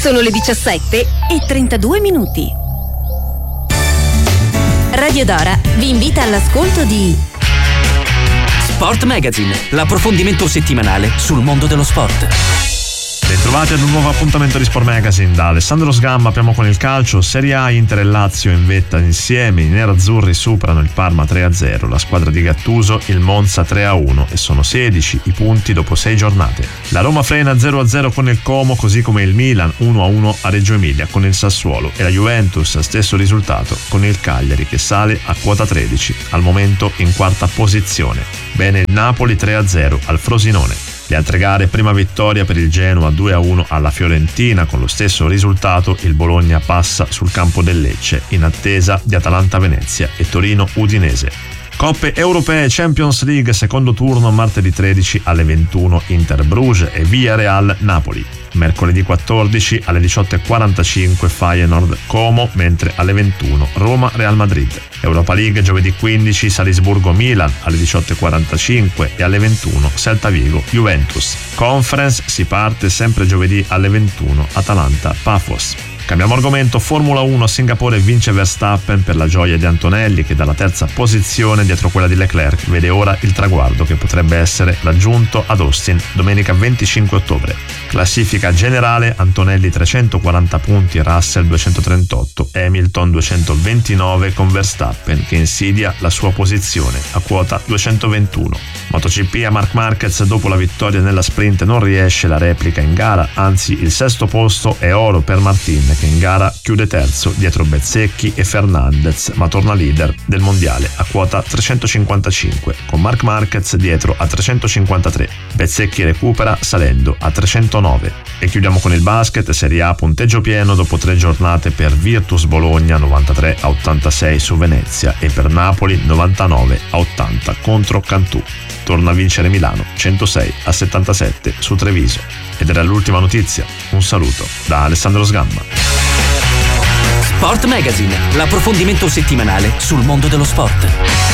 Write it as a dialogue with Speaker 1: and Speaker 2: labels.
Speaker 1: Sono le 17:32. Radio Dora vi invita all'ascolto di
Speaker 2: Sport Magazine, l'approfondimento settimanale sul mondo dello sport.
Speaker 3: Bentrovati ad un nuovo appuntamento di Sport Magazine da Alessandro Sgamma. Apriamo con il calcio. Serie A, Inter e Lazio in vetta insieme. I nerazzurri superano il Parma 3-0, la squadra di Gattuso il Monza 3-1 e sono 16 i punti dopo 6 giornate. La Roma frena 0-0 con il Como, così come il Milan 1-1 a Reggio Emilia con il Sassuolo, e la Juventus stesso risultato con il Cagliari che sale a quota 13, al momento in quarta posizione. Bene il Napoli 3-0 al Frosinone. Le altre gare: prima vittoria per il Genoa 2-1 alla Fiorentina, con lo stesso risultato il Bologna passa sul campo del Lecce in attesa di Atalanta-Venezia e Torino-Udinese. Coppe europee, Champions League, secondo turno martedì 13 alle 21 Inter-Bruges e Villarreal-Napoli. Mercoledì 14 alle 18:45 Feyenoord-Como, mentre alle 21 Roma-Real Madrid. Europa League giovedì 15 Salisburgo-Milan alle 18:45 e alle 21 Celta Vigo-Juventus. Conference si parte sempre giovedì alle 21 Atalanta-Pafos. Cambiamo argomento. Formula 1, Singapore vince Verstappen per la gioia di Antonelli, che dalla terza posizione dietro quella di Leclerc vede ora il traguardo che potrebbe essere raggiunto ad Austin domenica 25 ottobre. Classifica generale: Antonelli 340 punti, Russell 238, Hamilton 229, con Verstappen che insidia la sua posizione a quota 221. MotoGP, a Marc Marquez dopo la vittoria nella sprint non riesce la replica in gara, anzi il sesto posto è oro per Martin, che in gara chiude terzo dietro Bezzecchi e Fernandez, ma torna leader del mondiale a quota 355, con Marc Marquez dietro a 353. Bezzecchi recupera salendo a 309. E chiudiamo con il basket. Serie A, punteggio pieno dopo 3 giornate per Virtus Bologna 93-86 su Venezia e per Napoli 99-80 contro Cantù. Torna a vincere Milano 106-77 su Treviso. Ed era l'ultima notizia. Un saluto da Alessandro Sgamma.
Speaker 2: Sport Magazine, l'approfondimento settimanale sul mondo dello sport.